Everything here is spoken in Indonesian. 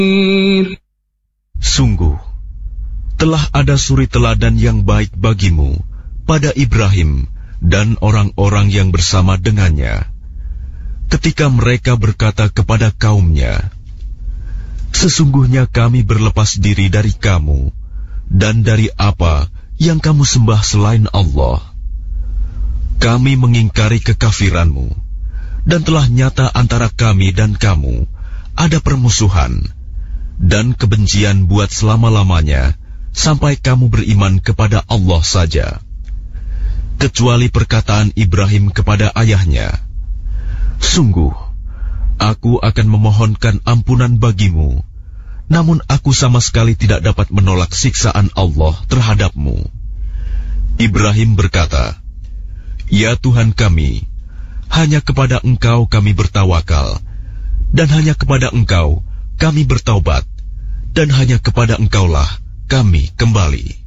Sungguh, telah ada suri teladan yang baik bagimu pada Ibrahim dan orang-orang yang bersama dengannya, ketika mereka berkata kepada kaumnya, "Sesungguhnya kami berlepas diri dari kamu dan dari apa yang kamu sembah selain Allah. Kami mengingkari kekafiranmu, dan telah nyata antara kami dan kamu ada permusuhan dan kebencian buat selama-lamanya sampai kamu beriman kepada Allah saja, kecuali perkataan Ibrahim kepada ayahnya, 'Sungguh, aku akan memohonkan ampunan bagimu, namun aku sama sekali tidak dapat menolak siksaan Allah terhadapmu.' Ibrahim berkata, 'Ya Tuhan kami, hanya kepada Engkau kami bertawakal, dan hanya kepada Engkau kami bertaubat, dan hanya kepada Engkaulah kami kembali.'"